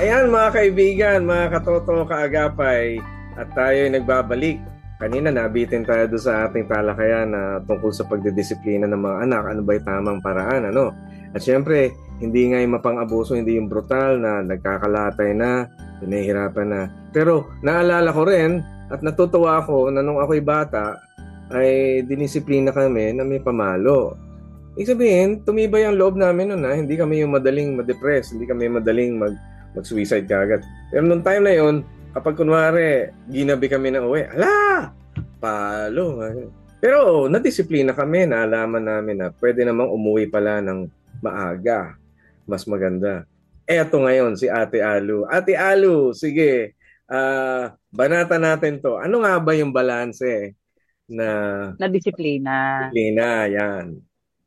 Ayan mga kaibigan, mga katoto, kaagapay, at tayo ay nagbabalik. Kanina nabitin tayo doon sa ating talakayan na tungkol sa pagdidisiplina ng mga anak, ano ba yung tamang paraan, ano? At syempre, hindi nga yung mapang-abuso, hindi yung brutal na nagkakalatay na, pinahihirapan na. Pero naalala ko rin at natutuwa ako na nung ako'y bata, ay dinisiplina kami na may pamalo. Ibig sabihin, tumibay ang loob namin noon na hindi kami yung madaling ma-depress, hindi kami madaling mag-suicide kagad. Pero nung time na yon, kapag kunwari, ginabi kami na uwi, ala! Palo. Pero nadisiplina kami, naalaman namin na pwede namang umuwi pala ng maaga. Mas maganda. Eto ngayon, si Ate Alu. Ate Alu, sige, banata natin to. Ano nga ba yung balanse na Na disiplina. disiplina? Yan.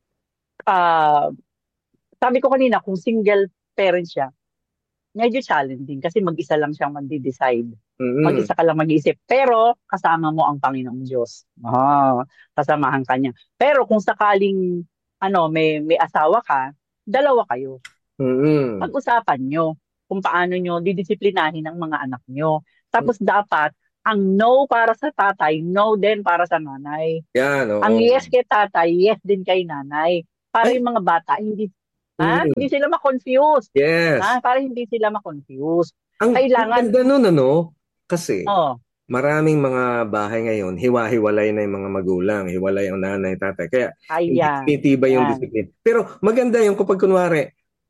Ah, sabi ko kanina, kung single parent siya, medyo challenging kasi mag-isa lang siyang magde-decide. Mm-hmm. Mag-isa ka lang mag-iisip. Pero kasama mo ang Panginoong Diyos. Kasamahan ka niya. Pero kung sakaling may asawa ka, dalawa kayo. Mm-hmm. Pag-usapan nyo kung paano nyo didisiplinahin ang mga anak nyo. Tapos dapat, ang no para sa tatay, no din para sa nanay. Yan, oo. Ang yes kay tatay, yes din kay nanay. Para Ay. yung mga bata, hindi sila ma-confuse. Yes. Para hindi sila ma-confuse. Ang Kailangan, ganda nun, ano? Kasi, oh, maraming mga bahay ngayon, hiwa-hiwalay na yung mga magulang, hiwalay ang nanay, tatay. Kaya, hindi ayan, titibay yung yan. disiplina. Pero maganda yung kapag kunwari,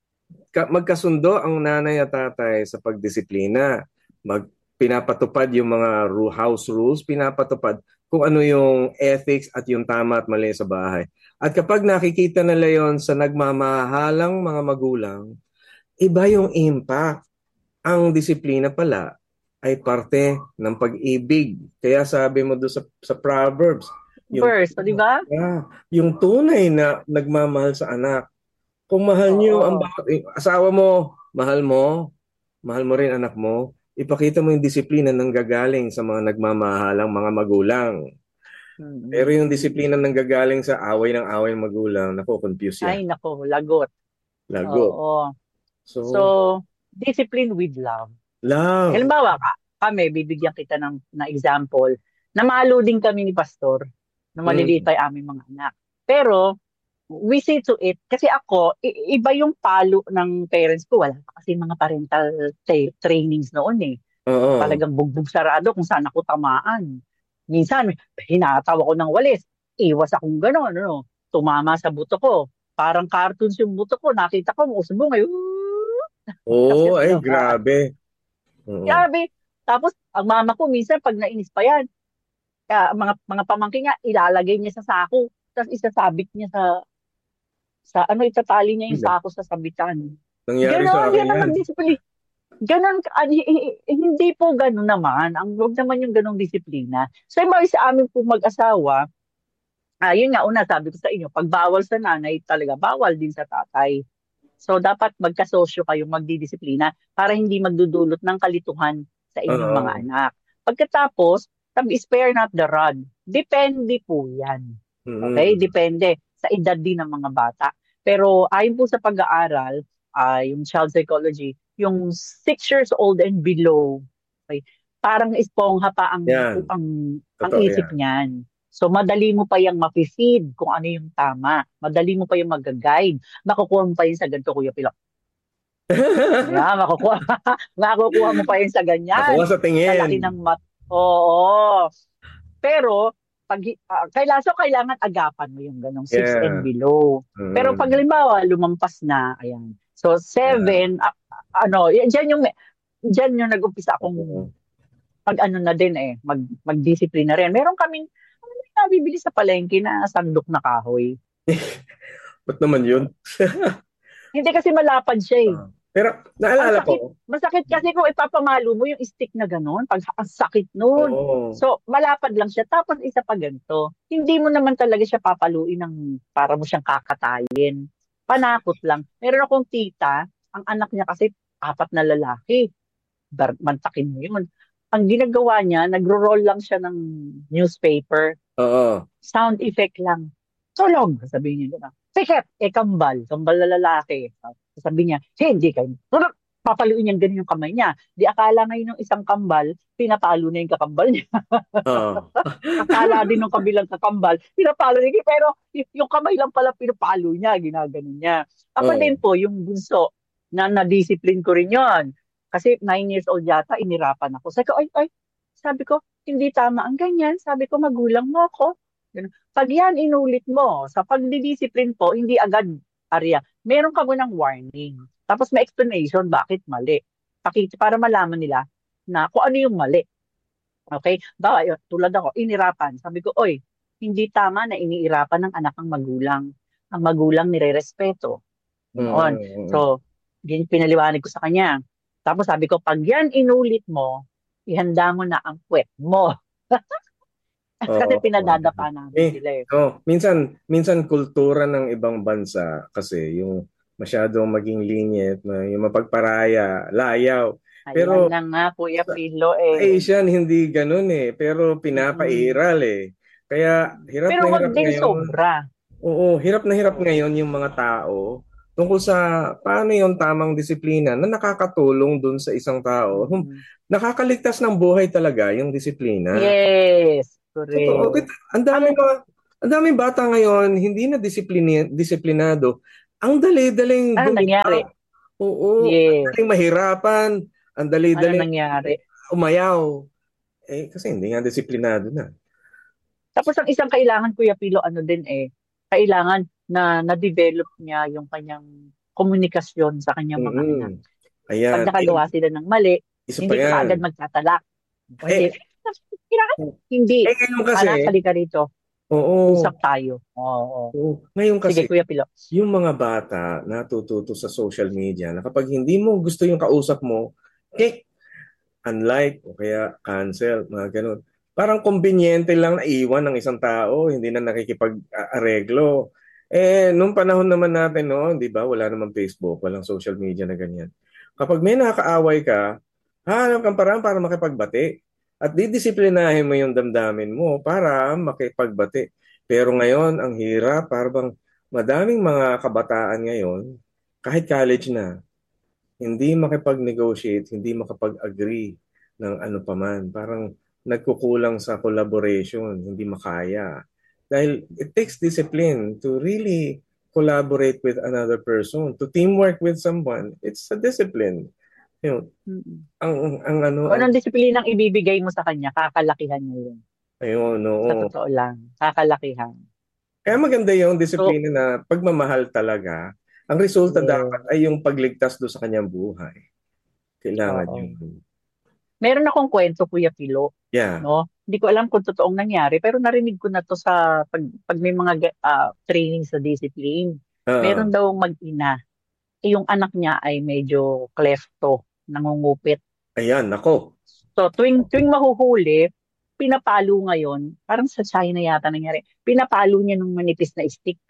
magkasundo ang nanay at tatay sa pagdisiplina. Pinapatupad yung mga house rules, pinapatupad kung ano yung ethics at yung tama at mali sa bahay. At kapag nakikita nila yon sa nagmamahalang mga magulang, iba yung impact. Ang disiplina pala ay parte ng pag-ibig. Kaya sabi mo doon sa Proverbs, Di ba? Yung tunay na nagmamahal sa anak. Kung mahal niyo ang bawat asawa mo, mahal mo rin anak mo, ipakita mo yung disiplina ng gagaling sa mga nagmamahalang mga magulang. Pero yung disiplina ng gagaling sa away ng magulang, confuse yan. Ay, nako, lagot. Lagot. Oo. So, discipline with love. Love. Halimbawa, kami, bibigyan kita na example, na malo din kami ni Pastor, na maliliit pa yung aming mga anak. Pero, we see to it, kasi ako, iba yung palo ng parents ko. Wala pa kasi mga parental trainings noon eh. Oo. Talagang bugbog sarado kung saan ako tamaan. Minsan, hinataw ako ng walis. Iwas akong gano'n, tumama sa buto ko. Parang cartoons yung buto ko. Nakita ko, usbong ngayon. Ay, grabe. Grabe. Tapos, ang mama ko, minsan, pag nainis pa yan, mga pamangkin nga, ilalagay niya sa sako. Tapos, isasabit niya itatali niya yung sako sa sabitan. Nangyari sa akin yan. Ganon, hindi po ganon naman. Huwag naman yung ganong disiplina. So, yung sa amin po mag-asawa, yun nga, una, sabi ko sa inyo, pag bawal sa nanay, talaga bawal din sa tatay. So, dapat magkasosyo kayong magdidisiplina para hindi magdudulot ng kalituhan sa inyong mga anak. Pagkatapos, spare not the rod. Depende po yan. Okay? Depende sa edad din ng mga bata. Pero ayon po sa pag-aaral, yung child psychology, yung 6 years old and below, okay, parang esponha pa ang isip niyan. So, madali mo pa yung mapi-feed kung ano yung tama. Madali mo pa yung mag-guide. Makukuha mo pa yun sa ganito, Kuya Pilok. Makukuha mo pa yun sa ganyan. Makuha sa tingin. Sa laki ng Oo. Pero, kailangan agapan mo yung ganong 6 and below. Pero pag halimbawa, lumampas na, ayan. So, 7, dyan yung nag-umpisa akong na din mag-discipline na rin. Meron kaming nabibili sa palengke na sandok na kahoy. Ba't naman yun? Hindi kasi malapad siya eh. Pero naalala ko. Masakit kasi kung ipapamalo mo yung stick na gano'n. Ang sakit nun. So, malapad lang siya. Tapos isa pa ganito. Hindi mo naman talaga siya papaluin para mo siyang kakatayin. Panakot lang. Meron akong tita, ang anak niya kasi 4 na lalaki. Mantakin mo yun. Ang ginagawa niya, nagro-roll lang siya ng newspaper. Sound effect lang. Tulog, sabihin niya. Sikip, kambal na lalaki. Sabi niya, hindi kayo. papaluin niyang ganun yung kamay niya. Di akala ngayon ng isang kambal, pinapalo na yung kakambal niya. Oo. Akala din ng kabilang kakambal, pinapalo niya. Pero yung kamay lang pala pinapalo niya, ginaganon niya. Ako Oo. din po, yung bunso, na na-discipline ko rin yon. Kasi 9 years old yata, inirapan ako. Sabi ko, hindi tama ang ganyan. Sabi ko, magulang mo ako. Ganun. Pag yan inulit mo, sa pagdidiscipline po, hindi agad, Arya, meron ka munang warning. Tapos may explanation bakit mali. Para malaman nila na kung ano yung mali. Okay? Bawa, tulad ako, inirapan. Sabi ko, oy, hindi tama na iniirapan ng anak ang magulang. Ang magulang nire-respeto. Noon. Mm-mm. So, pinaliwanag ko sa kanya. Tapos sabi ko, pag yan inulit mo, ihanda mo na ang puwet mo. Oo. Kasi pinadadapa namin sila eh. Minsan kultura ng ibang bansa kasi yung masyadong maging linyet, yung mapagparaya, layaw. Ayan Pero na nga, Kuya sa Pilo eh. Asian hindi ganun eh, pero Mm-mm. pinapairal eh. Kaya hirap Pero na wag hirap din ngayon. sobra. Oo, hirap na hirap Oo. ngayon yung mga tao tungkol sa paano yung tamang disiplina na nakakatulong dun sa isang tao. Mm-mm. Nakakaligtas ng buhay talaga yung disiplina. Yes, Totoo. correct. Ang dami Ang, mga ang daming bata ngayon hindi na disiplinado. Ang dali-daling ano nangyari? gumita. Oo, ang Yes. daling mahirapan, ang Ano dali-daling nangyari? umayaw. Kasi hindi nga disiplinado na. Tapos ang isang kailangan, Kuya Pilo, ano din eh, kailangan na na-develop niya yung kanyang komunikasyon sa kanyang mga anak. Mm. Pag Ayan, nakagawa sila ng mali, isa pa hindi ka yan. kaagad magtatalak. O hindi, Eh, kailangan, hindi. ngayon kasi, Anak, halika rito. oo, Usap tayo. Oo. oo. Ngayon Sige, kasi, Kuya Pilo. yung mga bata natututo sa social media na kapag hindi mo gusto yung kausap mo, kick, unlike, o kaya cancel, mga ganun. Parang kumbinyente lang na iwan ng isang tao, hindi na nakikipag-areglo. Nung panahon naman natin noon, di ba, wala namang Facebook, walang social media na ganyan. Kapag may nakakaaway ka, hanap kang paraan para makipagbati. At didisiplinahin mo yung damdamin mo para makipagbati. Pero ngayon, ang hirap, parang madaming mga kabataan ngayon, kahit college na, hindi makipag-negotiate, hindi makapag-agree ng ano paman. Parang nagkukulang sa collaboration, hindi makaya. Dahil it takes discipline to really collaborate with another person, to teamwork with someone. It's a discipline. Yun, Mm-mm. ang ano, Kung anong disiplinang ibibigay mo sa kanya, kakalakihan niya yun. ayun, Sa oo. totoo lang, kakalakihan. Kaya maganda yung So, disiplina na pagmamahal talaga. Ang resulta dapat yes. ay yung pagligtas do sa kanyang buhay. Kailangan Oo. yun. Meron akong kwento, Kuya Pilo, Yeah. no? Hindi ko alam kung totoong nangyari, pero narinig ko na to sa pag may mga training sa discipline. Meron Oo. daw mag-ina. Yung anak niya ay medyo klefto, nangungupit. Ayan, nako. So, tuwing mahuhuli, pinapalo ngayon, parang sa China yata nangyari, pinapalo niya ng manipis na stick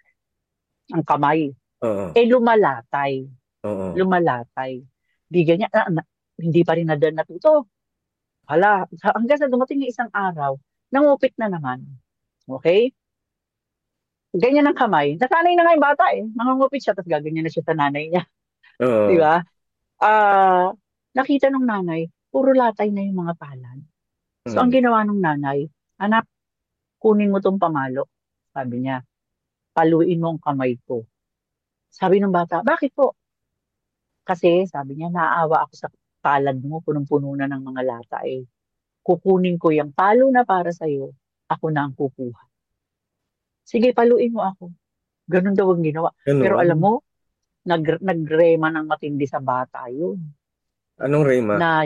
ang kamay. Oo. Lumalatay. Oo. Lumalatay. Di ganyan, hindi pa rin natuto. Hala, hanggang sa dumating ng isang araw, nangupit na naman. Okay? Ganyan ang kamay. Nasanay na nga yung bata eh. Nangungupit siya, tapos gaganyan na siya sa nanay niya. Di Oo. ba? Ah, nakita nung nanay, puro latay na yung mga palad. So, ang Mm. ginawa nung nanay, anak, kunin mo tong pamalo. Sabi niya, paluin mo ang kamay ko. Sabi ng bata, bakit po? Kasi, sabi niya, naaawa ako sa palad mo, punong-puno na ng mga latay. Kukunin ko yung palo na para sa'yo, ako na ang kukuha. Sige, paluin mo ako. Ganun daw ang ginawa. Pero alam Ganon. mo, nagrema ng matindi sa bata yun. Anong rema? Na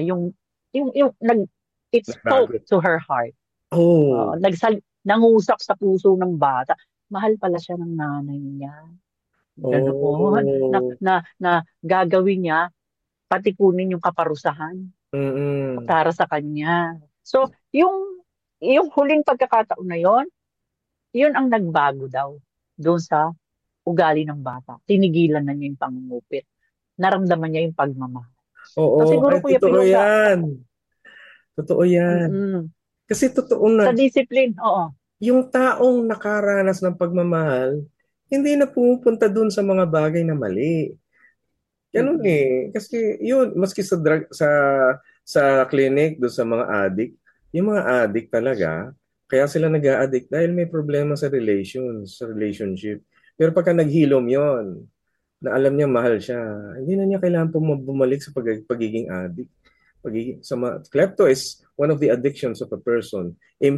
it spoke Nagbago. to her heart. Oh. Nangusap sa puso ng bata. Mahal pala siya ng nanay niya. Ganoon. Oh. Na gagawin niya, pati kunin yung kaparusahan Mm-mm. para sa kanya. So, yung huling pagkakataon na yon, yun ang nagbago daw doon sa ugali ng bata. Tinigilan na niya yung pangungupit. Naramdaman niya yung pagmamahal. So, Oo. siguro Ay, Kuya totoo Pilo yan. Totoo yan. mm-mm. Kasi totoo na, Sa discipline, oo. yung taong nakaranas ng pagmamahal, hindi na pumupunta dun sa mga bagay na mali. Ganun kasi yun, maski sa drug, sa clinic, do sa mga addict, yung mga addict talaga, kaya sila nag-a-addict dahil may problema sa relationship. Pero pagka naghilom yon, na alam niya mahal siya, hindi na niya kailangan bumalik sa pagiging addict. Klepto is one of the addictions of a person.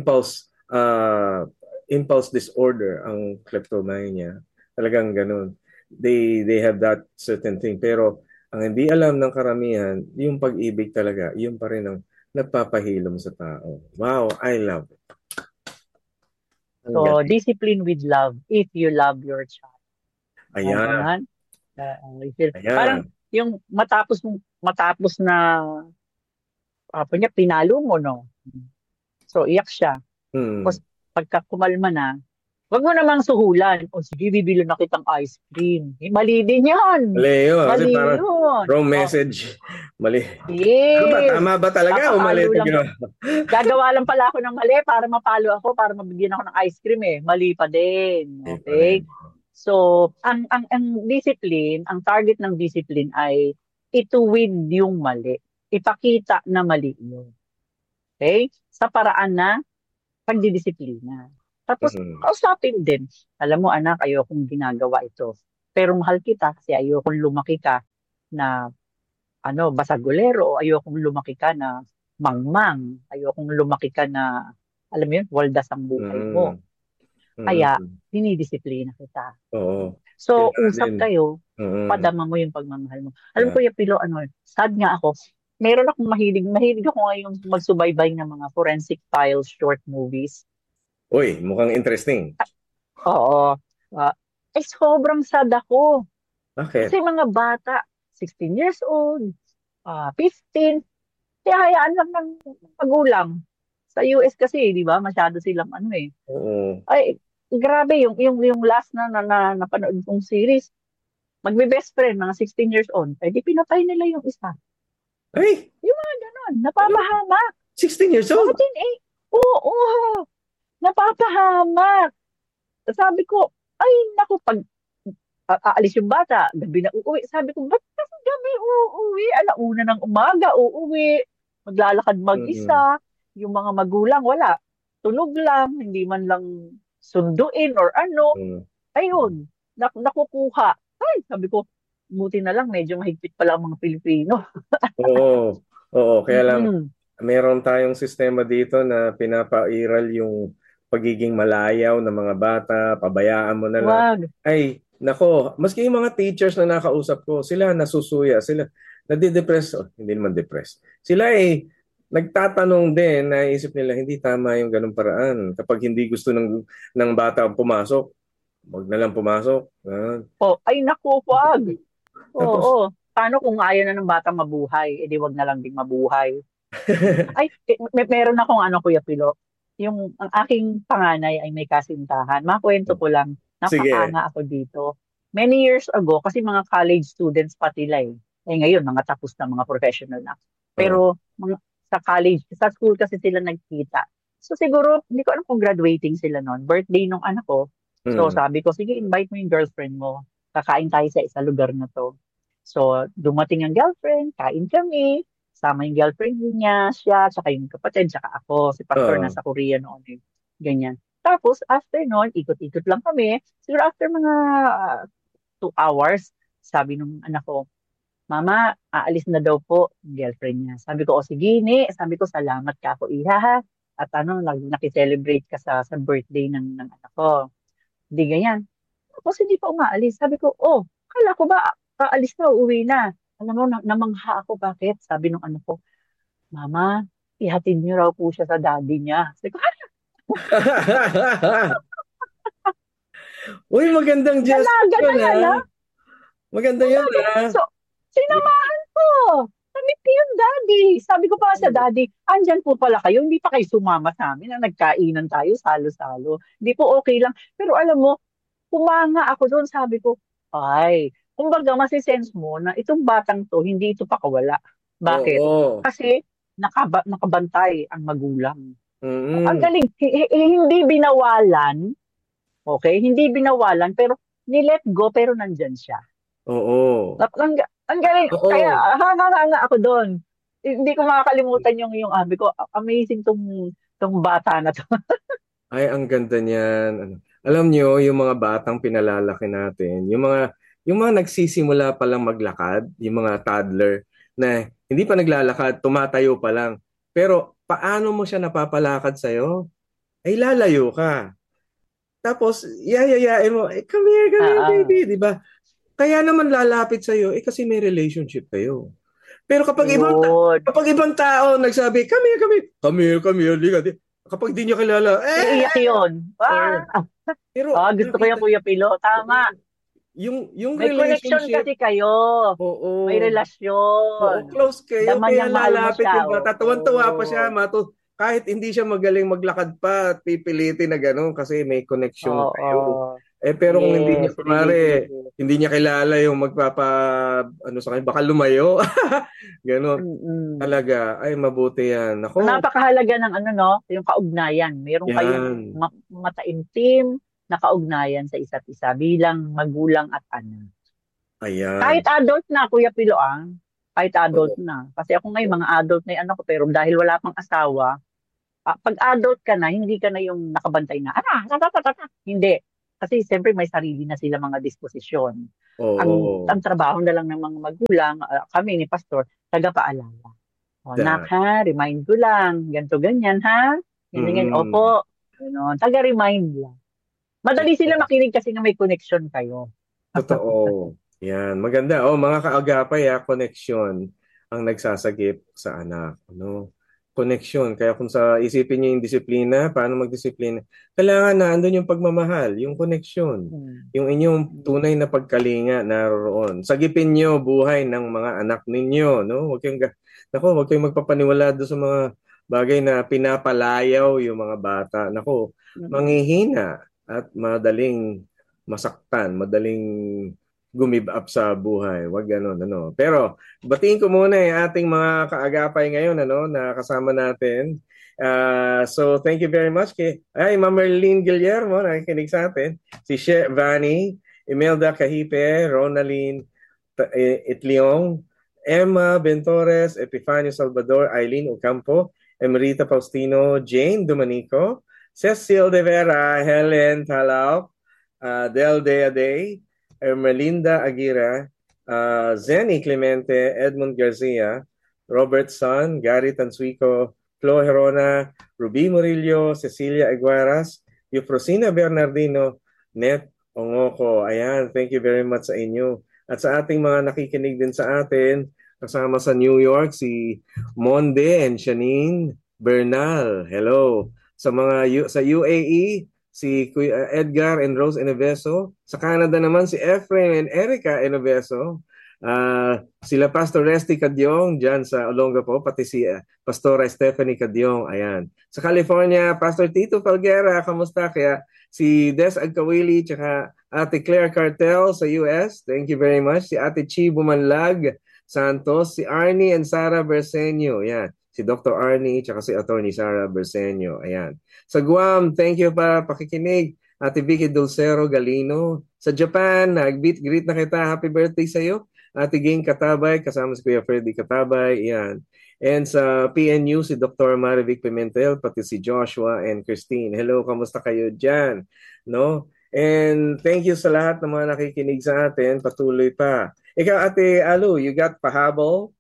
Impulse disorder ang kleptomania. Talagang ganun. They have that certain thing. Pero ang hindi alam ng karamihan, yung pag-ibig talaga, yun pa rin ang nagpapahilom sa tao. Wow, I love it. Ang So, galing. discipline with love if you love your child. Ayan. Parang Ayan. yung matapos na niya, pinalo mo, no? So, iyak siya. Tapos, pagka kumalma na, wag mo namang suhulan. O sige, bibili na kitang ice cream. Mali din yan. Mali yun. Kasi parang yun. wrong message. Mali. Yes. Ano ba? Tama ba talaga o mali ito ginawa? Gagawa lang pala ako ng mali para mapalo ako, para mabigyan ako ng ice cream eh. Mali pa din. Okay? So, ang discipline, ang target ng discipline ay ituwid yung mali. Ipakita na mali yun. Okay? Sa paraan na pagdidisiplina. Tapos, kausapin din. Alam mo, anak, ayokong ginagawa ito. Pero mahal kita kasi ayokong lumaki ka na basagulero, o ayokong lumaki ka na mangmang, ayokong lumaki ka na, alam mo yun, waldas ang buhay mo. Kaya, dinidisiplina kita. Oo. So, usap kayo, padama mo yung pagmamahal mo. Alam ko, Pilo, sad nga ako. Meron akong mahilig ako ngayon magsubaybay ng mga forensic files short movies. Uy, mukhang interesting. Oo. Sobrang sad ako. Bakit? Kasi mga bata, 16 years old, 15, kaya hayaan lang ng magulang. Sa US kasi, di ba, masyado silang Oo. Ay, grabe, yung last na napanood kong series, magbe-best friend, mga 16 years old, di pinatay nila yung isa. Ay! Yung mga ganon, napapahamak. 16 years old? Oo, napapahamak. Sabi ko, ay, naku, pag aalis yung bata, gabi na uuwi. Sabi ko, ba't kasi gabi uuwi? Alauna ng umaga, uuwi. Maglalakad mag-isa. Yung mga magulang, wala. Tulog lang, hindi man lang sunduin or ano. Ayun, nakukuha. Ay, sabi ko, buti na lang, medyo mahigpit pala ang mga Pilipino. Oo, kaya lang, meron tayong sistema dito na pinapairal yung pagiging malayaw ng mga bata, pabayaan mo na lang. Wag. Ay, nako, maski yung mga teachers na nakausap ko, sila nasusuya, sila nadidepress, hindi naman depress. Sila nagtatanong din, naisip nila hindi tama yung ganung paraan. Kapag hindi gusto ng bata pumasok, wag na lang pumasok. Ay naku, wag. Oo. Paano kung ayaw na ng bata mabuhay? Edi wag na lang din mabuhay. Ay, meron akong Kuya Pilo. Ang aking panganay ay may kasintahan. Makwento ko lang. Napakanga ako dito. Many years ago, kasi mga college students pa sila eh. Ngayon, mga tapos na, mga professional na. Pero sa college, sa school kasi sila nagkita. So siguro, hindi ko alam kung graduating sila noon. Birthday nung anak ko. So sabi ko, sige, invite mo yung girlfriend mo. Kakain tayo sa isa lugar na to. So dumating ang girlfriend, kain kami. Sama yung girlfriend niya, siya, tsaka yung kapatid, tsaka ako. Si Pastor nasa Korea noon eh. Ganyan. Tapos, after noon, ikot-ikot lang kami. Siguro after mga 2 hours, sabi nung anak ko, Mama, aalis na daw po yung girlfriend niya. Sabi ko, sige, ne. Sabi ko, salamat ka po, iha, ha. At nakicelebrate ka sa birthday ng anak ko. Hindi ganyan. Tapos hindi pa umaalis. Sabi ko, kala ko ba, aalis na, uuwi na. Alam mo, namangha ako, bakit? Sabi nung anak ko, Mama, ihatid niyo raw po siya sa daddy niya. Sabi ko, Uy, magandang gesture na. Maganda yan, ha? So, sinamahan ko. Sabi ko yung daddy. Sabi ko pa sa daddy, andyan po pala kayo. Hindi pa kayo sumama sa amin na nagkainan tayo, salo-salo. Hindi po okay lang. Pero alam mo, kumanga ako doon. Sabi ko, kumbaga masisense mo na itong batang to, hindi ito pakawala. Bakit? Kasi nakabantay ang magulang. Ang galing. Hindi binawalan. Okay? Hindi binawalan, pero nilet go, pero nandyan siya. Oo. Ang galing. Kaya Oo. hanga-hanga ako doon. Hindi ko makakalimutan yung abi ko. Amazing tong bata na to. Ay, ang ganda niyan. Ano, alam niyo, yung mga batang pinalalaki natin, yung mga nagsisimula pa lang maglakad, yung mga toddler na hindi pa naglalakad, tumatayo pa lang. Pero paano mo siya napapalakad sa'yo? Ay lalayo ka. Tapos yayayain mo, come here Ah, baby, 'di ba? Kaya naman lalapit sa'yo, kasi may relationship kayo. Pero ayun. kapag ibang tao nagsabi, come here, liga. Kapag di niya kilala, Iiyak yun. eh, pero Gusto ko yung nakita, Kuya Pilo. Tama. yung May connection relationship, kasi kayo. May oo, oo, relasyon. close kayo, Daman kaya niyang mahal mo lalapit yung siya. bata. Tuwan-tuwa pa siya, Oo. kahit hindi siya magaling maglakad pa at pipilitin na gano'n kasi may connection kayo. Oo. Pero kung hindi niya, Yes, kunwari, relationship. hindi niya kilala yung ano sa kanya, baka lumayo. Gano'n. Mm-mm. Talaga, ay mabuti yan. Ako, Napakahalaga ng ano, no? Yung kaugnayan. Meron kayong yan. mataimtim na kaugnayan sa isa't isa bilang magulang at anak. Kahit Ayan. adult na, Kuya Piloang, kahit adult Oo. na. Kasi ako ngayon, mga adult na yung anak ko, pero dahil wala pang asawa, pag adult ka na, hindi ka na yung nakabantay na, Hindi. Kasi siyempre may sarili na sila mga disposisyon. Ang Oo. trabaho na lang ng mga magulang, kami ni Pastor, tagapaalala. O, nak Da. ha, remind ko lang, ganto ganyan ha. Ganyan, ganyan. Mm. Opo. Ganon. Taga-remind lang. Madali sila makinig kasi nga may connection kayo. Totoo. Yan, maganda. Oh, mga kaagapay, connection ang nagsasagip sa anak, no? Connection. Kaya kung sa isipin niyo yung disiplina, paano magdisiplina? Kailangan na andun yung pagmamahal, yung connection, Hmm. yung inyong Hmm. tunay na pagkalinga naroon. Sagipin niyo buhay ng mga anak ninyo, no? Huwag kayong magpapaniwala doon sa mga bagay na pinapalayaw yung mga bata. Nako, Mm-mm. manghihina at madaling masaktan, madaling gumib up sa buhay. Wag ganon, ano. Pero batiin ko muna yung ating mga kaagapay ngayon, ano, na kasama natin. So thank you very much Ma'am Merlene Guillermo, nakikinig sa atin. Si She Vani, Imelda Cahipe, Ronaline Itliong, Emma Bentores, Epifanio Salvador, Eileen Ocampo, Emerita Faustino, Jane Domanico, Cecil De Vera, Helen Talao, Del Dea Day, Ermelinda Aguirre, Zenny Clemente, Edmund Garcia, Robert Son, Gary Tansuico, Flo Herona, Ruby Murillo, Cecilia Iguaras, Eufrosina Bernardino, Net Ongoko. Ayan, thank you very much sa inyo. At sa ating mga nakikinig din sa atin, kasama sa New York, si Monde and Shanine Bernal. Hello. Sa UAE, si Kuya Edgar and Rose Eneveso. Sa Canada naman si Efrain and Erica Eneveso. Sila Pastor Resty Cadyong dyan sa Olongapo, pati si Pastora Stephanie Cadyong. Ayan. Sa California, Pastor Tito Falguera, kamusta? Kaya si Des Agkawili, tsaka Ate Claire Cartel sa US. Thank you very much. Si Ate Chi Bumanlag Santos, si Arnie and Sarah Bersenio. Ayan. Si Dr. Arnie, tsaka si Attorney Sarah Bersenio. Ayan. Sa Guam, thank you pa pakikinig. Ate Vicky Dulcero Galino. Sa Japan, nag-greet na kita. Happy birthday sa iyo. Ate Ging Katabay, kasama si Kuya Freddy Katabay. Ayan. And sa PNU, si Dr. Marivic Pimentel, pati si Joshua and Christine. Hello, kamusta kayo dyan? No? And thank you sa lahat ng mga nakikinig sa atin. Patuloy pa. Ikaw, Ate Alu, you got pahabol?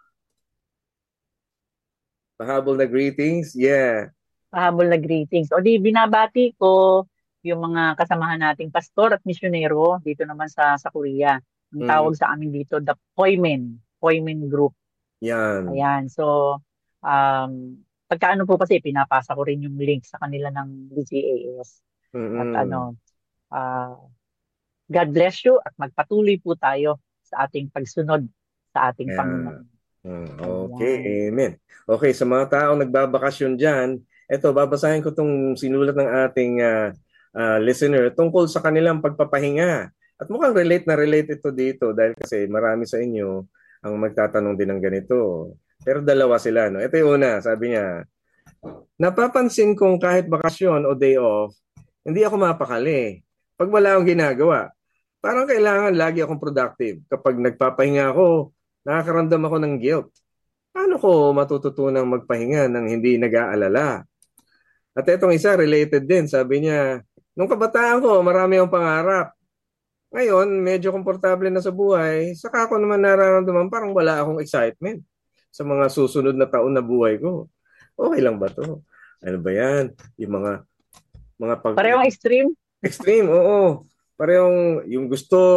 Pahabol na greetings? Yeah. Pahabol na greetings. O di, binabati ko yung mga kasamahan nating pastor at misyonero dito naman sa Korea. Ang Mm, tawag sa amin dito, the Poimen Group. yan. Ayan. So, um, pagkaano po kasi, pinapasa ko rin yung link sa kanila ng DGAS. At Mm-mm. ano, ah, God bless you at magpatuloy po tayo sa ating pagsunod sa ating Yeah. Panginoon. Okay, Ayan. amen. Okay, sa mga taong nagbabakasyon dyan, eto, babasahin ko itong sinulat ng ating listener tungkol sa kanilang pagpapahinga. At mukhang relate ito dito dahil kasi marami sa inyo ang magtatanong din ng ganito. Pero dalawa sila, no? Ito yung una, sabi niya, napapansin kong kahit bakasyon o day off, hindi ako mapakali. Pag wala akong ginagawa, Parang kailangan lagi akong productive. Kapag nagpapahinga ako, nakakaramdam ako ng guilt. Paano ko matututunang magpahinga nang hindi nag-aalala? At itong isa, related din. Sabi niya, nung kabataan ko, marami akong pangarap. Ngayon, medyo komportable na sa buhay, saka ako naman nararamdaman parang wala akong excitement sa mga susunod na taon na buhay ko. Okay lang ba to? Ano ba yan? Yung mga pag Parehong extreme. extreme, oo. Parehong yung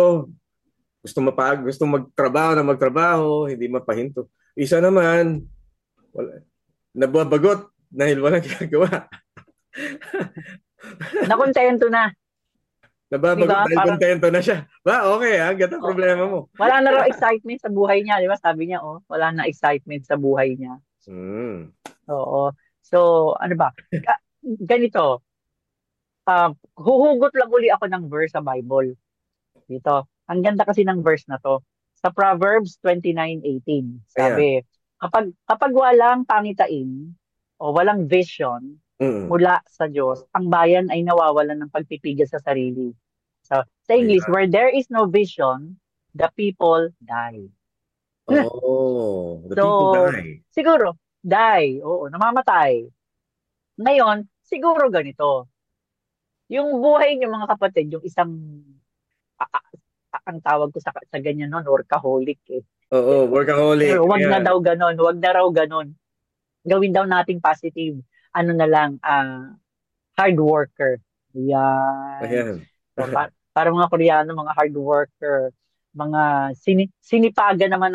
gusto magtrabaho na magtrabaho, hindi mapahinto. Isa naman, wala, nababagot dahil walang ginagawa. Nakontento na. Di Nababagot ba? dahil Parang, kontento na siya. Ba, okay ha, ganda oh, problema mo. wala na raw excitement sa buhay niya. Di ba? Sabi niya, oh, wala na excitement sa buhay niya. Hmm. Oo. So, ano ba? Ganito. Huhugot lang uli ako ng verse sa Bible. Dito. Ang ganda kasi ng verse na to. Sa Proverbs 29:18, Ayan. sabi, kapag walang pangitain o walang vision Mm. mula sa Diyos, ang bayan ay nawawalan ng pagpipigil sa sarili. So, sa English, Ayan. where there is no vision, the people die. Oh, the people So, die. siguro, die. Oo, namamatay. Ngayon, siguro ganito. Yung buhay niyo mga kapatid, yung isang, a- a- ang tawag ko sa ganyan noon, workaholic eh. Oo, workaholic. Pero wag na Ayan. daw ganon, wag na raw ganon. Gawin daw nating positive. Ano na lang, hard worker. Yan. Ayan. So, para mga Koreano, mga hard worker, mga sinipagan naman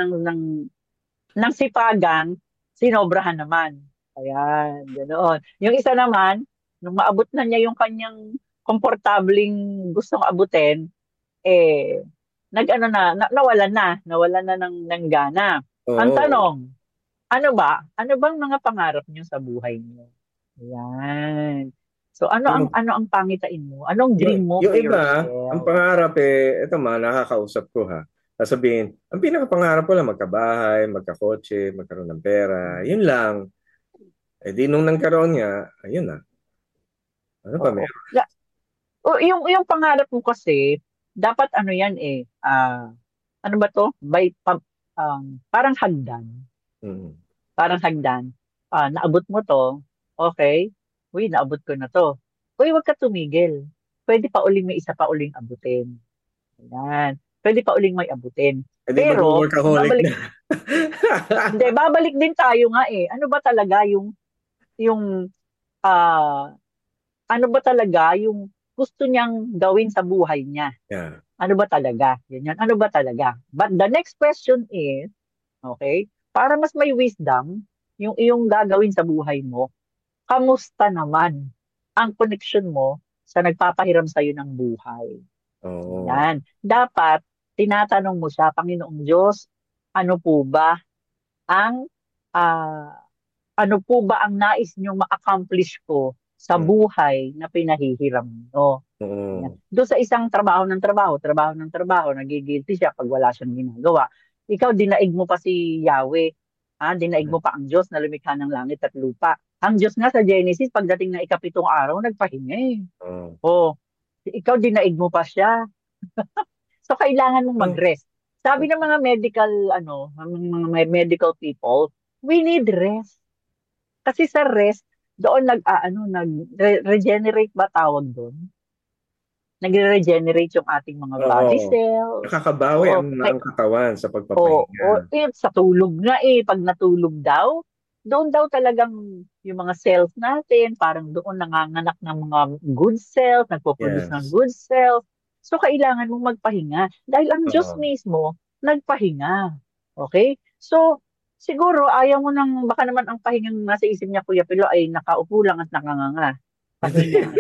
ng sipagan, sinobrahan naman. Ayan, ganoon. Yung isa naman, nung maabot na niya yung kanyang komportabling gustong abutin, eh, nag-ano nawalan na ng gana. Ang Oo. tanong, ano ba? Ano bang mga pangarap niyo sa buhay niyo? Ayan. So Yung, ano ang pangitain mo? Anong yung, dream mo yung for iba, ang yourself? pangarap ito nakakausap ko ha. Sasabihin, ang pinakapangarap ko lang magkabahay, magkakotse, magkaroon ng pera. Yun lang. Eh di nung nagkaroon nga, ayun na. Ano pa Oo. meron? Yung pangarap mo kasi, dapat ano yan eh, ano ba to? Parang hagdan. Mm. Parang hagdan. Naabot mo to, okay, uy, naabot ko na to. Uy, wag ka tumigil. Pwede pa uling may isa pa uling abutin. Yan. Pwede pa uling may abutin. Eh di Pero, mag-workaholic na. hindi, babalik din tayo nga eh. Ano ba talaga yung, ah, ano ba talaga yung gusto niyang gawin sa buhay niya? Yeah. Ano ba talaga? Ganyan. Ano ba talaga? But the next question is, okay, para mas may wisdom, yung iyong gagawin sa buhay mo, kamusta naman ang connection mo sa nagpapahiram sa'yo ng buhay? Oo. Yan. Dapat, tinatanong mo siya, Panginoong Diyos, ano po ba ang, ah, ano po ba ang nais niyong ma-accomplish ko sa Mm. buhay na pinahihiram niyo? Yan. Oo. Doon sa isang trabaho ng trabaho, nagigilty siya pag wala siyang ginagawa. Ikaw, dinaig mo pa si Yahweh. Dinaig mo pa ang Diyos na lumikha ng langit at lupa. Ang Diyos nga sa Genesis, pagdating ng ikapitong araw, nagpahinga eh. Oo. Oh, ikaw, dinaig mo pa siya. So, kailangan mong Oh. mag-rest. Sabi ng mga medical, mga medical people, we need rest. Kasi sa rest, doon nag-regenerate ba tawag doon? Nagre-regenerate yung ating mga body Oo. cells. Nakakabawi Oo, ang katawan sa oo, pagpapahinga. sa tulog nga eh, pag natulog daw, doon daw talagang yung mga cells natin, parang doon nanganganak ng mga good cells, nagpo-produce ng Yes. good cells. So, kailangan mong magpahinga. Dahil ang Diyos Oo. mismo, nagpahinga. Okay? So, siguro, ayaw mo nang, baka naman ang pahingang nasa isip niya, Kuya Pilo, ay nakaupo lang at nakanganga. Pahinga.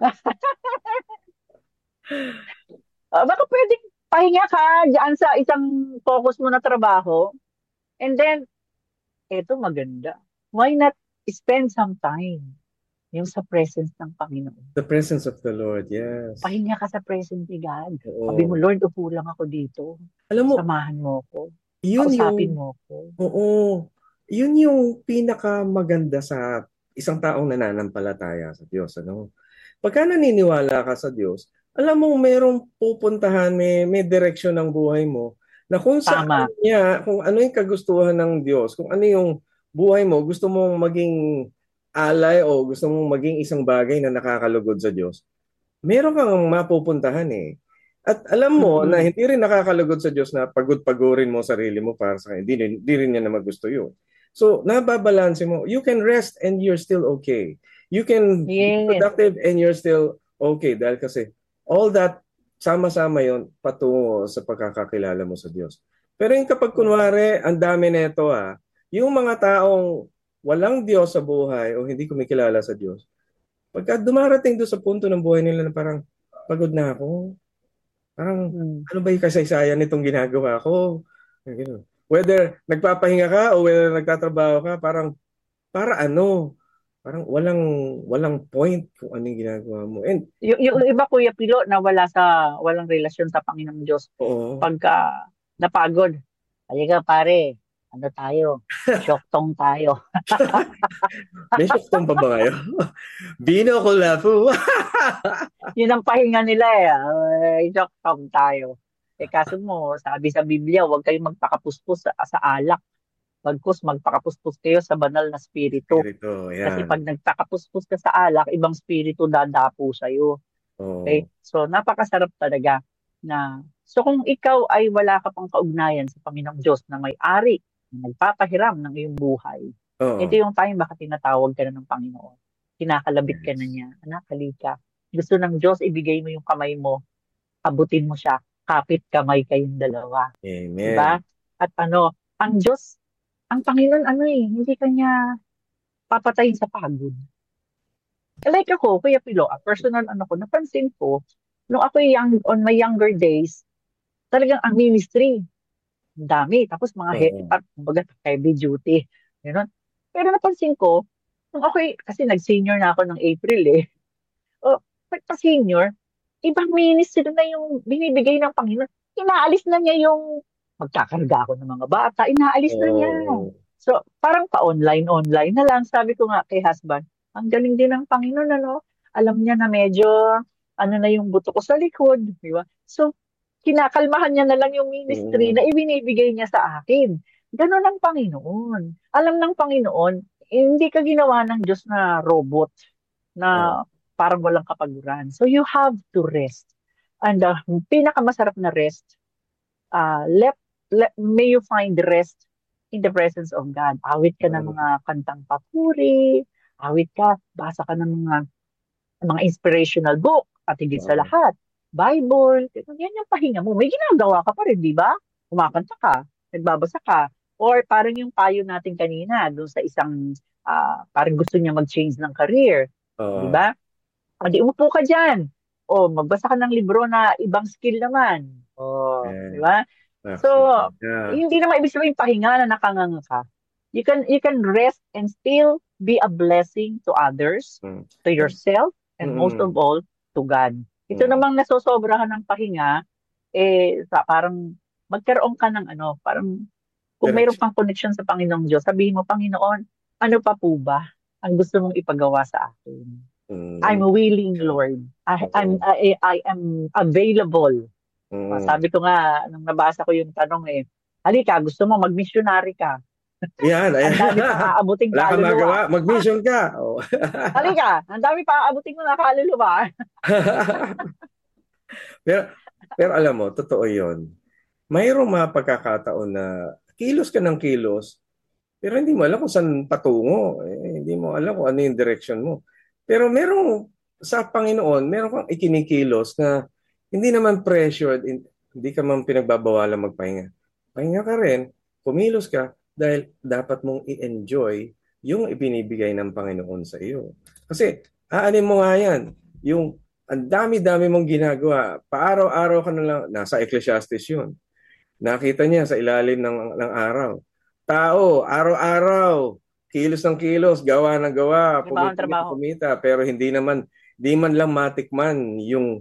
Baka pwedeng pahinga ka dyan sa isang focus mo na trabaho. And then, eto maganda. Why not spend some time yung sa presence ng Panginoon? The presence of the Lord, yes. Pahinga ka sa presence ni God. Sabi mo, Oo. Lord, upo lang ako dito. Alam mo, Samahan mo ako. yun yung, Kausapin mo ako. oo, yun yung pinakamaganda sa isang taong nananampalataya sa Diyos. Ano? Pagka naniniwala ka sa Diyos, alam mo, merong pupuntahan, may direksyon ng buhay mo na kung saan Tama. niya, kung ano yung kagustuhan ng Diyos, kung ano yung buhay mo, gusto mong maging alay o gusto mong maging isang bagay na nakakalugod sa Diyos, meron kang mapupuntahan eh. At alam mo na Mm-mm. hindi rin nakakalugod sa Diyos na pagod-pagurin mo sarili mo para sa kanya. Hindi rin niya na magusto yun. So, nababalanse mo. You can rest and you're still okay. You can be Yes. productive and you're still okay. Dahil kasi all that, sama-sama yon patungo sa pagkakakilala mo sa Diyos. Pero yung kapag kunwari, ang dami nito yung mga taong walang Diyos sa buhay o hindi kumikilala sa Diyos, pagka dumarating doon sa punto ng buhay nila na parang pagod na ako, parang Mm. ano ba yung kasaysayan nitong ginagawa ko? Ganun. Whether nagpapahinga ka o whether nagtatrabaho ka, parang para ano? Parang walang point kung anong ginagawa mo. And Yung iba, Kuya Pilo, na walang relasyon sa Panginoong Diyos, oo, pagka napagod, halika pare, ano tayo, syoktong tayo. may syuktong pa ba ngayon? Bino ko lafu. Yun ang pahinga nila eh. Ay, syoktong tayo. Eh kaso mo, sabi sa Biblia, huwag kayong magpakapuspos sa alak. Bagkus magpakapuspos kayo sa banal na spirito. Spirito, Kasi yan. pag nagpakapuspos ka sa alak, ibang spirito dadapo sa'yo. Okay? Oo. So, napakasarap talaga na, so kung ikaw ay wala ka pang kaugnayan sa Panginoong Diyos na may-ari, na nagpapahiram ng iyong buhay, ito Oo. yung time baka tinatawag ka na ng Panginoon. Kinakalabit ka na Yes. niya. Anak, halika. Gusto ng Diyos, ibigay mo yung kamay mo, abutin mo siya, kapit kamay kayong dalawa. Diba? Amen. At ano, ang Diyos, ang Panginoon, ano eh, hindi kanya papatayin sa pagod. Like ako, Kuya Pilo, personal ano ko, napansin ko, nung ako on my younger days, talagang ang ministry, ang dami. Tapos mga Oo. kumbaga, heavy duty. Ganun. Pero napansin ko, nung ako, kasi nag-senior na ako ng April eh. O, pagka-senior, ibang ministry na yung binibigay ng Panginoon. Inaalis na niya yung magkakarga ako ng mga bata. Inaalis na niya. Oo. So, parang pa-online na lang. Sabi ko nga kay husband, ang galing din ng Panginoon, ano? Alam niya na medyo, ano na yung buto ko sa likod. Di ba? So, kinakalmahan niya na lang yung ministry na Mm. ibinibigay niya sa akin. Ganon ang Panginoon. Alam ng Panginoon, hindi ka ginawa ng Diyos na robot Oo. na parang walang kapaguran. So you have to rest. And pinakamasarap na rest, may you find rest in the presence of God. Awit ka ng Mm. mga kantang papuri, awit ka, basa ka ng mga inspirational book, at higit sa Oo. lahat, Bible, yan yung pahinga mo. May ginagawa ka pa rin, di ba? Kumakanta ka, nagbabasa ka, or parang yung payo natin kanina, doon sa isang, parang gusto niya mag-change ng career, di Oo. ba? O di umupo ka dyan. O magbasa ka ng libro na ibang skill naman. O, di Yes. ba? So, Actually. Yeah. hindi naman ibig sabihin pahinga na nakanganga ka. You can rest and still be a blessing to others, Mm. to yourself, and most of Mm. all, to God. Ito Mm. namang nasosobrahan ng pahinga, parang magkaroon ka ng ano, parang kung mayroon Direction. kang connection sa Panginoong Diyos, sabihin mo, Panginoon, ano pa po ba ang gusto mong ipagawa sa akin? I'm Mm. willing, Lord. Oo. I am available. Mm. Sabi ko nga, nung nabasa ko yung tanong halika, gusto mo mag-missionary ka. Yan, ayan. Ang dami pang aabuting Wala kang magawa, kaluluwa. mag-mission ka. Oh. Halika, ang dami pang aabuting mo na kaluluwa. pero, pero alam mo, totoo yon. Mayroong mga pagkakataon na kilos ka ng kilos, pero hindi mo alam kung saan patungo. Hindi mo alam kung ano yung direction mo. Pero merong, sa Panginoon, meron kang ikinikilos na hindi naman pressured, hindi ka man pinagbabawalan magpahinga. Pahinga ka rin, kumilos ka, dahil dapat mong i-enjoy yung ibinibigay ng Panginoon sa iyo. Kasi, aanin mo nga yan, yung ang dami-dami mong ginagawa, paaraw-araw ka na lang, nasa Ecclesiastes yun. Nakita niya sa ilalim ng araw. Tao, araw-araw, kilos ng kilos, gawa ng gawa, Trabaho ang kumita ng trabaho. kumita, pero di man lang matikman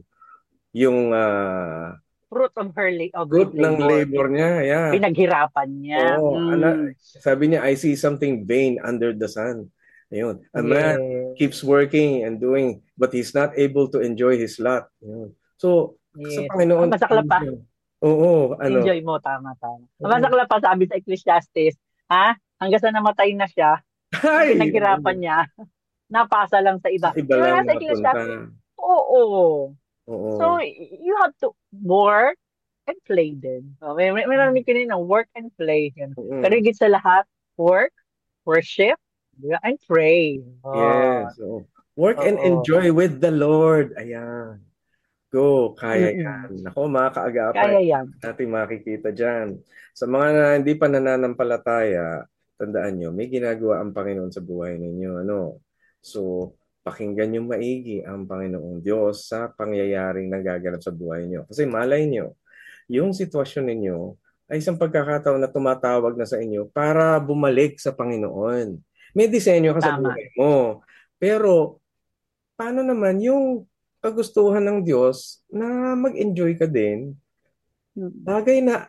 yung Fruit of his fruit ng labor. labor niya. Yeah. Pinaghirapan niya. Oo, Mm. sabi niya, I see something vain under the sun. Ayun. A man Yeah. keeps working and doing, but he's not able to enjoy his lot. Ayun. So, sa Yes. Panginoon, Masaklap pa. oo, Enjoy mo, tama. oo. Masaklap pa sabi sa Ecclesiastes, ha? Hanggang sa namatay na siya, yung Ay, pinaghirapan oo. niya, napasa lang sa Sa iba. iba Di ba lang nasa napunta. Ecclesiastes? Oo. So, Oo. you have to work and play din. So, may narinig ka rin ng work and play. Yan. Pero Mm. higit sa lahat, work, worship, di ba, and pray. Oh, Yes. Oo. Work and oo. enjoy with the Lord. Ayan. Go, kaya Mm-mm. yan. Nako, mga kaagapay, Kaya yan. natin makikita dyan. Sa mga na hindi pa nananampalataya, tandaan nyo, may ginagawa ang Panginoon sa buhay ninyo. Ano? So, pakinggan nyo maigi ang Panginoong Diyos sa pangyayaring nagaganap sa buhay nyo. Kasi malay nyo, yung sitwasyon ninyo ay isang pagkakataon na tumatawag na sa inyo para bumalik sa Panginoon. May disenyo ka sa Tama. buhay mo. Pero, paano naman yung kagustuhan ng Diyos na mag-enjoy ka din, Mm. bagay na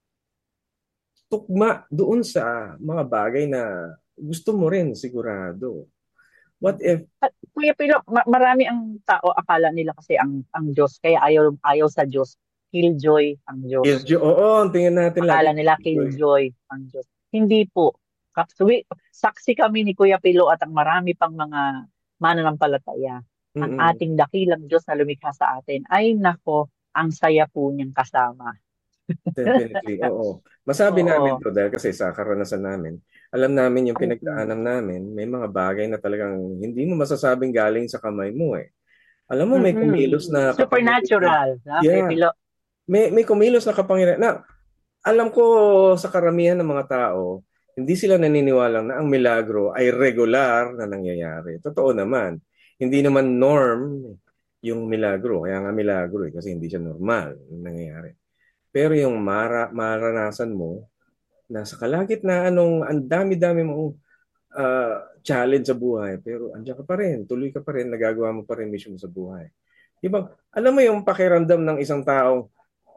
tugma doon sa mga bagay na gusto mo rin sigurado. What if At Kuya Pilo, marami ang tao akala nila kasi ang Diyos, kaya ayaw sa Diyos, killjoy ang Diyos. Oo, tingnan natin lagi. Akala nila killjoy ang Diyos. Hindi po. Saksi kami ni Kuya Pilo at ang marami pang mga mananampalataya. Ang Mm-mm. ating dakilang Diyos na lumikha sa atin, ay nako, ang saya po niyang kasama. Definitely, oo. Masabi namin Oo. to dahil kasi sa karanasan namin, alam namin yung Mm-mm. pinagdaanan namin, may mga bagay na talagang hindi mo masasabing galing sa kamay mo eh. Alam mo, may Mm-mm. kumilos na kapangyarihan. Supernatural, na Kuya Yeah, Pilo. may kumilos na kapangyarihan. Na, alam ko sa karamihan ng mga tao, hindi sila naniniwala na ang milagro ay regular na nangyayari. Totoo naman. Hindi naman norm yung milagro. Kaya nga milagro eh, kasi hindi siya normal yung nangyayari. Pero yung maranasan mo, nasa kalagitnaan nung ang dami-dami mong challenge sa buhay, pero andiyan ka pa rin, tuloy ka pa rin, nagagawa mo pa rin mission mo sa buhay. Diba? Alam mo yung pakiramdam ng isang tao,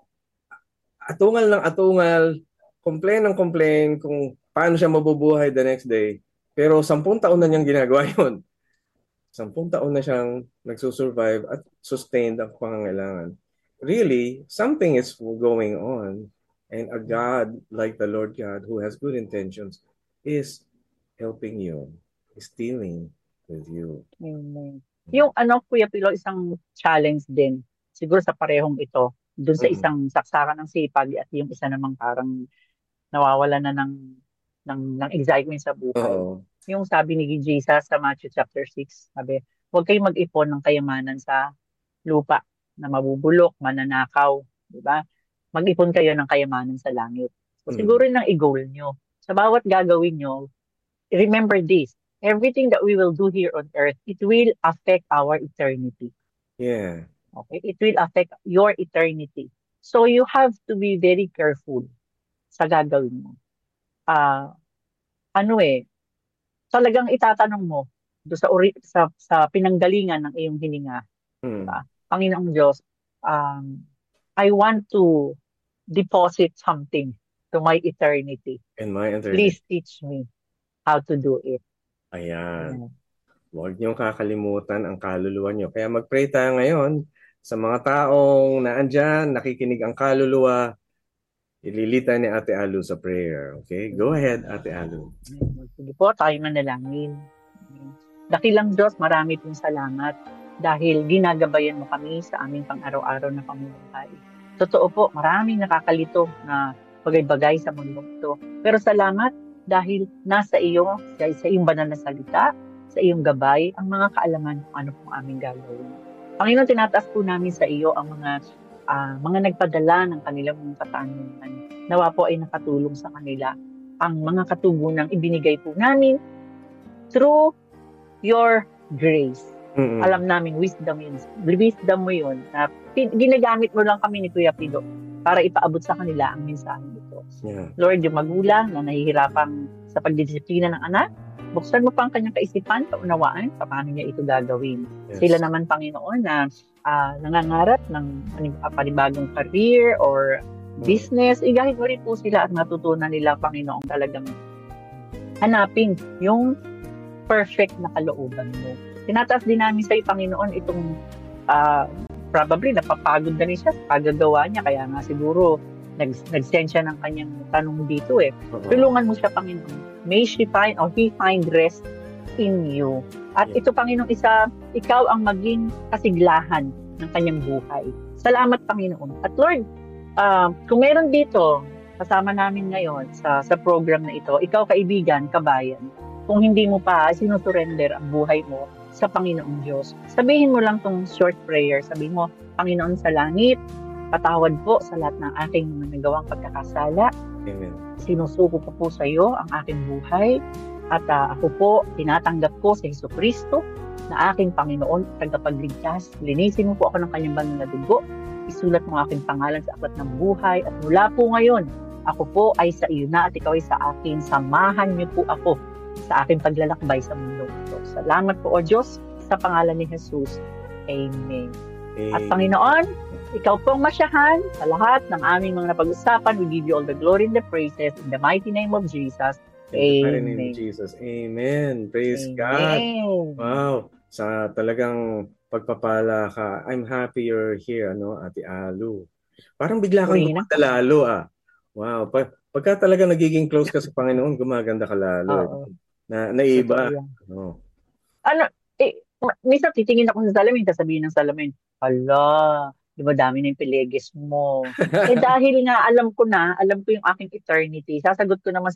atungal ng atungal, complain ng complain kung paano siya mabubuhay the next day. Pero 10 taon na niyang ginagawa yun. 10 taon na siyang nagsusurvive at sustained ang pangangailangan. Really, something is going on. And a God like the Lord God who has good intentions is helping you, is dealing with you. Amen. Yung Kuya Pilo, isang challenge din, siguro sa parehong ito, dun sa Mm. isang saksakan ng sipag at yung isa namang parang nawawala na ng excitement sa buhay. Oo. Yung sabi ni Jesus sa Matthew chapter 6, sabi, huwag kayong mag-ipon ng kayamanan sa lupa na mabubulok, mananakaw, di ba? Mag-ipon kayo ng kayamanan sa langit. So Mm. siguro nang i-goal nyo. Sa bawat gagawin nyo, remember this, everything that we will do here on earth, it will affect our eternity. Yeah. Okay? It will affect your eternity. So you have to be very careful sa gagawin mo. Ah, talagang itatanong mo do sa pinanggalingan ng iyong hininga, di Mm. ba? Panginoong Diyos, um, I want to deposit something to my eternity. And my internet. Please teach me how to do it. Ayan. Ayan. Huwag niyong kakalimutan ang kaluluwa niyo. Kaya mag-pray tayo ngayon sa mga taong naandyan, nakikinig ang kaluluwa. Ililita ni Ate Alu sa prayer. Okay? Go ahead, Ate Alu. Sige po, tayo manalangin. Dakilang Diyos, marami pong salamat dahil ginagabayan mo kami sa aming pang-araw-araw na pamumuhay. Totoo po, maraming nakakalito na bagay-bagay sa mundo ito. Pero salamat dahil nasa iyo, sa iyong banal na salita, sa iyong gabay, ang mga kaalaman kung ano pong aming gagawin. Panginoon, tinataas po namin sa iyo ang mga nagpadala ng kanilang mga katanungan. Nawa po ay nakatulong sa kanila ang mga katugunang ibinigay po namin through your grace. Mm-mm. Alam namin, wisdom mo yun. Na ginagamit mo lang kami ni Kuya Pilo para ipaabot sa kanila ang mensahe nito. Yeah. Lord, yung magulang na nahihirapang sa pagdidisiplina ng anak, buksan mo pa ang kanyang kaisipan, kaunawaan, paano niya ito gagawin. Yes. Sila naman, Panginoon, na nangangarap ng panibagong career or business, igahit mo rin po sila at natutunan nila, Panginoon, talagang hanapin yung perfect na kalooban mo. Tinataas din namin sa iyo, Panginoon, itong probably napapagod na rin siya sa pagagawa niya. Kaya nga siguro nag-send siya ng kanyang tanong dito eh. Tulungan mo siya, Panginoon. May he find rest in you. At ito, Panginoon, ikaw ang maging kasiglahan ng kanyang buhay. Salamat, Panginoon. At Lord, kung meron dito, kasama namin ngayon sa program na ito, ikaw, kaibigan, kabayan, kung hindi mo pa sinusurrender ang buhay mo sa Panginoong Diyos, sabihin mo lang tong short prayer. Sabihin mo, Panginoon sa langit, patawad po sa lahat ng aking mga nagawang pagkakasala. Amen. Sinusuko ko po sa iyo ang aking buhay. At ako po, tinatanggap ko sa Jesucristo na aking Panginoon at tagapagligtas. Linisin mo po ako ng kanyang banal na dugo. Isulat mo aking pangalan sa aklat ng buhay. At mula po ngayon, ako po ay sa iyo na at ikaw ay sa akin. Samahan niyo po ako sa aking paglalakbay sa mundo ito. Salamat po, O Diyos, sa pangalan ni Jesus. Amen. At Panginoon, ikaw pong masyahan sa lahat ng aming mga napag-usapan. We give you all the glory and the praises in the mighty name of Jesus. Amen. In Jesus. Amen. Praise God. Wow. Sa talagang pagpapala ka. I'm happy you're here, Ate Alu. Parang bigla kang gumanda lalo, Wow. Pagka talaga nagiging close ka sa Panginoon, gumaganda ka lalo. Naiba. Minsan titingin ako sa salamin, sasabihin ng salamin, hala, di ba dami na yung pileges mo? Dahil nga alam ko yung aking eternity, sasagot ko naman